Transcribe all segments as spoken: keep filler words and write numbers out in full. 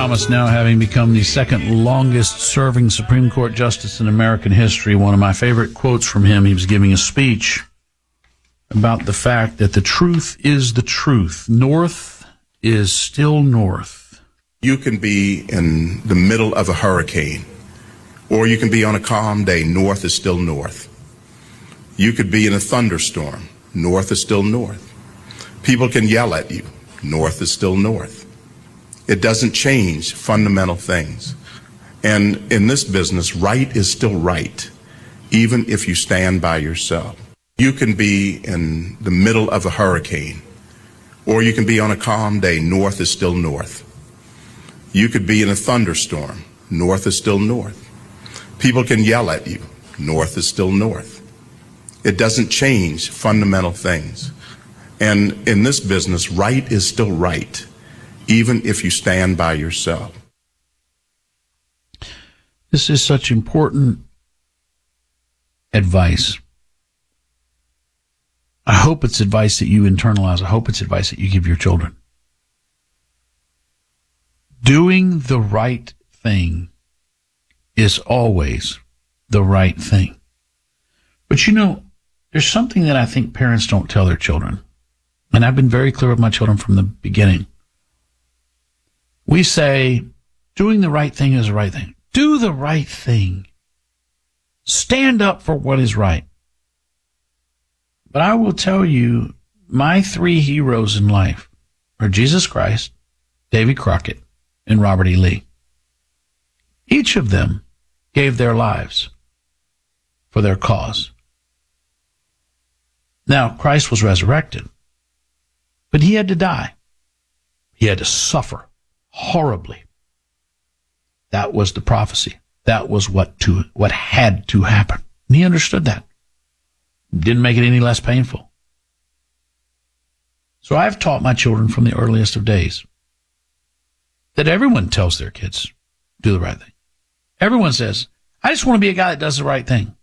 Thomas, now having become the second longest serving Supreme Court justice in American history, one of my favorite quotes from him, he was giving a speech about the fact that the truth is the truth. North is still north. You can be in the middle of a hurricane, or you can be on a calm day. North is still north. You could be in a thunderstorm. North is still north. People can yell at you. North is still north. It doesn't change fundamental things. And in this business, right is still right, even if you stand by yourself. You can be in the middle of a hurricane, or you can be on a calm day. North is still north. You could be in a thunderstorm. North is still north. People can yell at you. North is still north. It doesn't change fundamental things. And in this business, right is still right, even if you stand by yourself. This is such important advice. I hope it's advice that you internalize. I hope it's advice that you give your children. Doing the right thing is always the right thing. But you know, there's something that I think parents don't tell their children. And I've been very clear with my children from the beginning. We say, doing the right thing is the right thing. Do the right thing. Stand up for what is right. But I will tell you, my three heroes in life are Jesus Christ, Davy Crockett, and Robert E. Lee. Each of them gave their lives for their cause. Now, Christ was resurrected, but he had to die. He had to suffer horribly. That was the prophecy. That was what to what had to happen. And he understood that. Didn't make it any less painful. So I've taught my children from the earliest of days that everyone tells their kids, do the right thing. Everyone says, I just want to be a guy that does the right thing.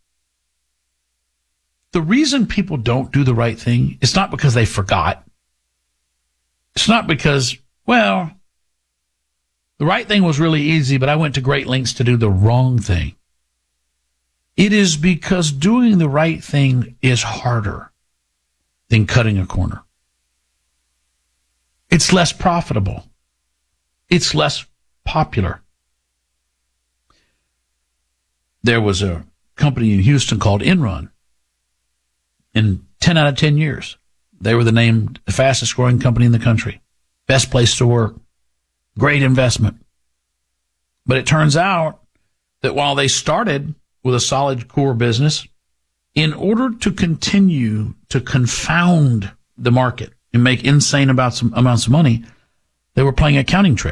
The reason people don't do the right thing is not because they forgot. It's not because, well, the right thing was really easy, but I went to great lengths to do the wrong thing. It is because doing the right thing is harder than cutting a corner. It's less profitable. It's less popular. There was a company in Houston called Enron. In ten out of ten years, they were the named the fastest growing company in the country. Best place to work. Great investment. But it turns out that while they started with a solid core business, in order to continue to confound the market and make insane amounts of, amounts of money, they were playing accounting tricks.